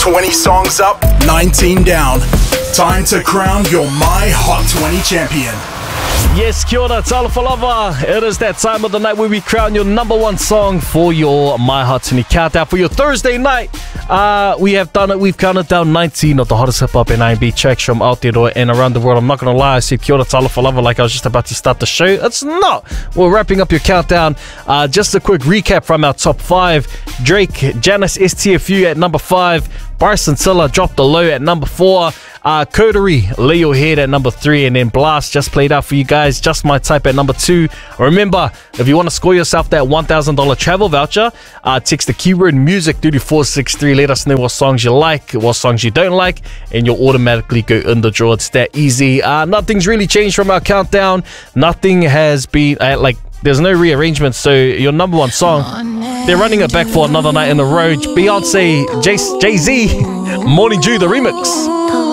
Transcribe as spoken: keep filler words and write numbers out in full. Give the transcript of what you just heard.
twenty songs up, nineteen down. Time to crown your My Hot twenty champion. Yes, kia ora, talofa lava. It is that time of the night where we crown your number one song for your My Hot twenty countdown for your Thursday night. Uh, we have done it. We've counted down nineteen of the hottest hip-hop and R and B tracks from Aotearoa and around the world. I'm not going to lie, I said kia ora, talofa lava like I was just about to start the show. It's not. We're wrapping up your countdown. Uh, just a quick recap from our top five. Drake, Janice S T F U at number five. Bryson Tiller dropped the low at number four. Uh, Coterie, Lay Your Head at number three. And then Blast just played out for you guys. Just My Type at number two. Remember, if you want to score yourself that one thousand dollars travel voucher, uh, text the keyword music through to four six three. Let us know what songs you like, what songs you don't like, and you'll automatically go in the draw. It's that easy. Uh, nothing's really changed from our countdown. Nothing has been, uh, like, there's no rearrangement. So your number one song, they're running it back for another night in a row. Beyonce, Jay- Jay-Z, Morning Dew, the remix.